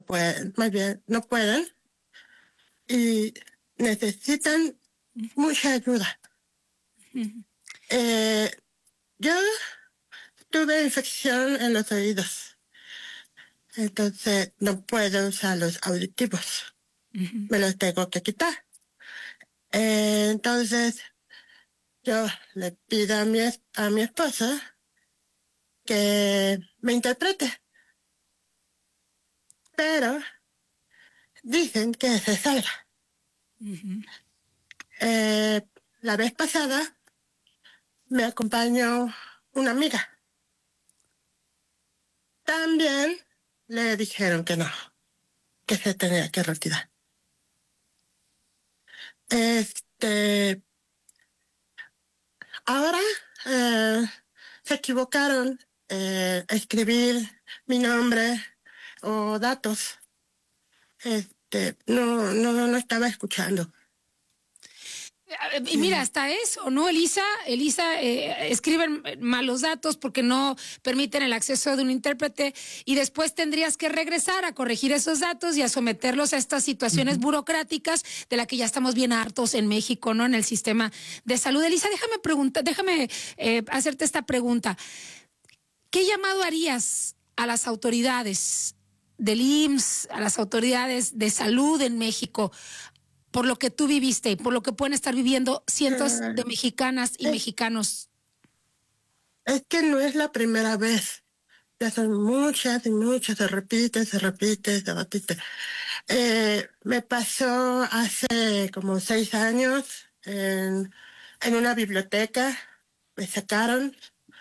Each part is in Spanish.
pueden, más bien, no pueden y necesitan mucha ayuda. Eh, yo tuve infección en los oídos, entonces no puedo usar los auditivos. Me los tengo que quitar. Entonces yo le pido a mi esposa que me interprete, pero dicen que se salga. La vez pasada me acompañó una amiga. También le dijeron que no, que se tenía que retirar. Ahora se equivocaron escribir mi nombre o datos. No estaba escuchando. Y mira, hasta eso, ¿no, Elisa? Elisa, escriben mal los datos porque no permiten el acceso de un intérprete y después tendrías que regresar a corregir esos datos y a someterlos a estas situaciones burocráticas de la que ya estamos bien hartos en México, ¿no? En el sistema de salud. Elisa, déjame hacerte esta pregunta. ¿Qué llamado harías a las autoridades del IMSS, a las autoridades de salud en México, por lo que tú viviste y por lo que pueden estar viviendo cientos de mexicanas y mexicanos? Es que no es la primera vez. Ya son muchas y muchas, se repite. Me pasó hace como 6 años en una biblioteca. Me sacaron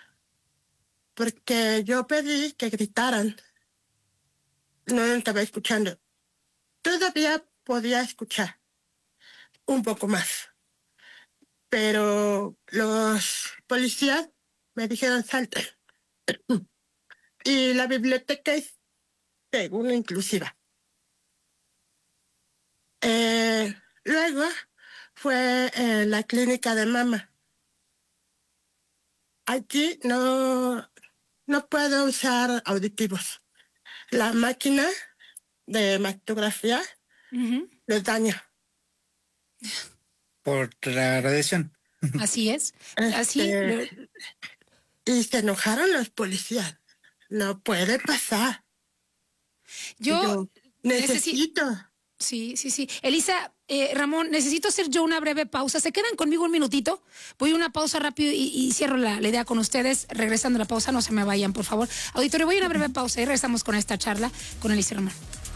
porque yo pedí que gritaran. No estaba escuchando. Todavía podía escuchar un poco más. Pero los policías me dijeron salte. Y la biblioteca es según inclusiva. Luego fue la clínica de mama. Aquí no puedo usar auditivos. La máquina de mastografía los daña. Por la radiación. Así es. Así. Y se enojaron los policías. No puede pasar. Yo necesito. Sí. Elisa, Ramón, necesito hacer yo una breve pausa. ¿Se quedan conmigo un minutito? Voy a una pausa rápido y cierro la idea con ustedes. Regresando a la pausa, no se me vayan, por favor. Auditorio, voy a una breve pausa y regresamos con esta charla con Elisa y Ramón.